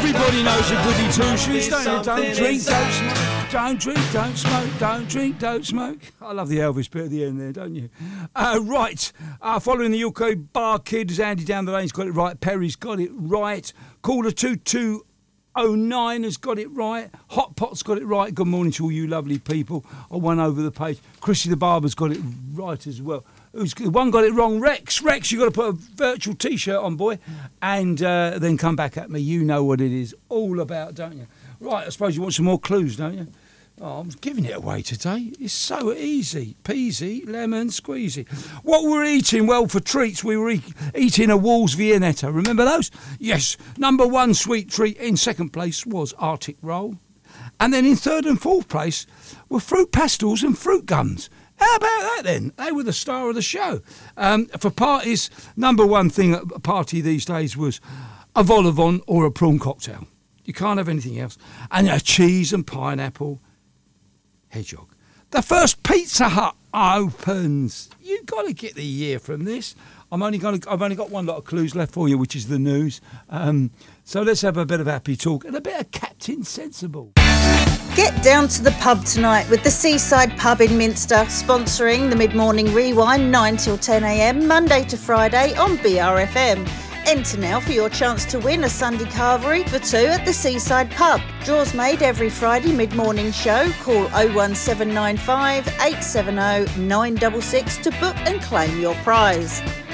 Everybody knows a goody two-shoes, don't you? Don't drink, don't smoke. Don't drink, don't smoke. Don't drink, don't smoke. I love the Elvis bit at the end there, don't you? Right. Following the UK Bar Kids, Andy down the lane's got it right. Perry's got it right. Caller 2209 has got it right. Hot Pot's got it right. Good morning to all you lovely people. I won over the page. Chrissy the Barber's got it right as well. One got it wrong. Rex, you got to put a virtual T-shirt on, boy, and then come back at me. You know what it is all about, don't you? Right, I suppose you want some more clues, don't you? Oh, I'm giving it away today. It's so easy. Peasy, lemon, squeezy. What we're eating, well, for treats, we were eating a Walls Viennetta. Remember those? Yes. Number one sweet treat in second place was Arctic Roll. And then in third and fourth place were fruit pastels and fruit gums. How about that then? They were the star of the show. For parties, number one thing at a party these days was a vol au vent or a prawn cocktail. You can't have anything else. And a cheese and pineapple hedgehog. The first Pizza Hut opens. You've got to get the year from this. I've only got one lot of clues left for you, which is the news. So let's have a bit of happy talk and a bit of Captain Sensible. Get down to the pub tonight with the Seaside Pub in Minster, sponsoring the Mid-Morning Rewind 9 till 10 a.m, Monday to Friday on BRFM. Enter now for your chance to win a Sunday carvery for two at the Seaside Pub. Draws made every Friday mid-morning show. Call 01795 870 966 to book and claim your prize.